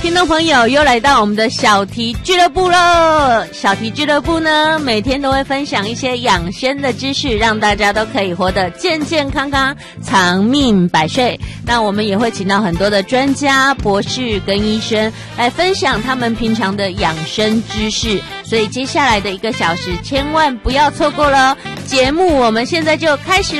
听众朋友又来到我们的小题俱乐部了。小题俱乐部呢，每天都会分享一些养生的知识，让大家都可以活得健健康康，长命百岁。那我们也会请到很多的专家、博士跟医生来分享他们平常的养生知识，所以接下来的1个小时千万不要错过了。节目我们现在就开始